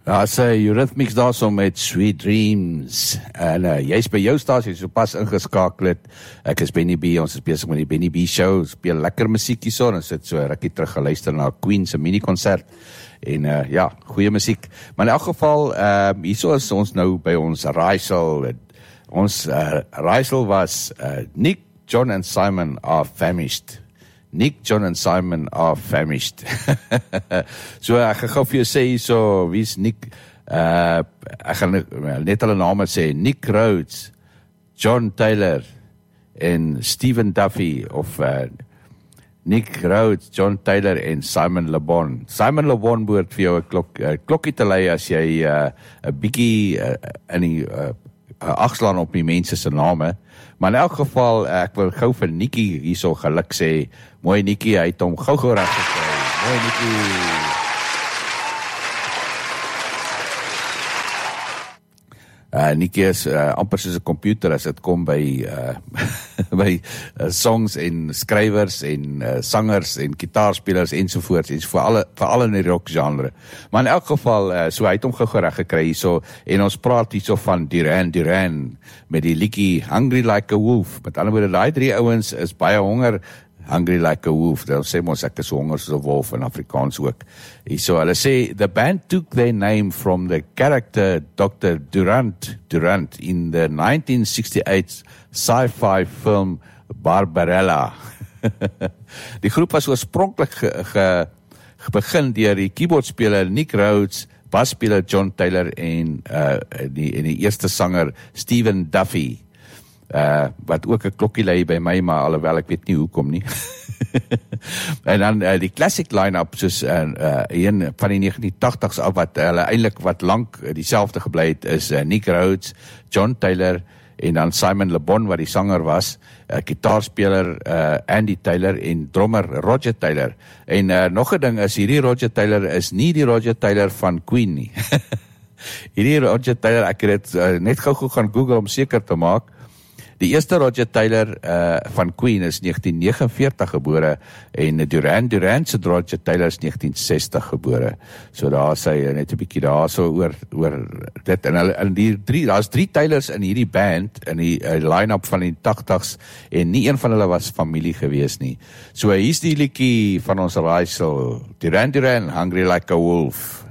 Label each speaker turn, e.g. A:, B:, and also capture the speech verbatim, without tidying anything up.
A: Ja, sê Eurythmics daar so met Sweet Dreams. En uh, jy's by jou stasie so pas ingeskakel het. Ek is Benny B, ons is besig met die Benny B show. Speel lekker musiekie so, en sit so rukkie terug geluister na Queen se mini-konsert. En uh, ja, goeie musiek. Maar in elk geval, uh, hierso is ons nou by ons Rysel. Ons uh, Rysel was uh, Nick, John and Simon are famished. Nick, John and Simon are famished. So ek gaan gou vir jou sê so, wie is Nick? Uh, ek gaan net hulle name sê, Nick Rhodes, John Taylor en Stephen Duffy, of uh, Nick Rhodes, John Taylor en Simon Le Bon. Simon Le Bon behoort vir jou 'n klok, uh, klokkie te lei as jy 'n uh, bietjie uh, in die uh, agslaan op die mense se name. Maar in elk geval, ek wil gou vir Nikkie hierso geluk sê. Mooi Nikkie, hy het hom gou-gou reg gekry. Mooi Nikkie. Uh, Nikkie is uh, amper soos 'n komputer as dit kom by uh, by uh, songs en skrywers en uh, sangers en gitaarspelers ensovoorts, en vir alle vir alle in die rock genre. Maar in elk geval, uh, so hy het hom gou reg gekry hierso, en ons praat hierso van Duran Duran met die liedjie Hungry Like a Wolf. Met ander woorde, daai drie ouens is baie honger. Hungry Like a Wolf, dan sê ons ek is honger soos 'n wolf in Afrikaans ook. So hulle sê, the band took their name from the character Doctor Durant Durant in the nineteen sixty-eight sci-fi film Barbarella. Die groep was oorspronklik ge, ge, ge begin deur die keyboardspeler Nick Rhodes, basspeler John Taylor en, uh, die, en die eerste sanger Stephen Duffy. Uh, wat ook 'n klokkie lei by my, maar alhoewel ek weet nie hoekom nie. En dan uh, die classic line-up, soos uh, uh, een van die negentien tagtigs af, wat hulle uh, eintlik wat lank uh, dieselfde gebly het, is uh, Nick Rhodes, John Taylor, en dan Simon Le Bon, wat die sanger was, uh, gitaarspeler uh, Andy Taylor, en drummer Roger Taylor. En uh, nog 'n ding is, hierdie Roger Taylor is nie die Roger Taylor van Queen nie. Hierdie Roger Taylor, ek het dit uh, net gou-gou gaan Google om seker te maak. Die eerste Roger Taylor uh, van Queen is negentien negenenveertig gebore, en Duran Duran se Roger Taylor is negentien sestig gebore. So daar sê hy net 'n bietjie daar so oor oor dit, en hulle in die drie, daar's drie Taylors in hierdie band in die uh, line-up van die tagtigs, en nie een van hulle was familie gewees nie. So hier's die liedjie van ons Rysel, Duran Duran, Hungry Like a Wolf.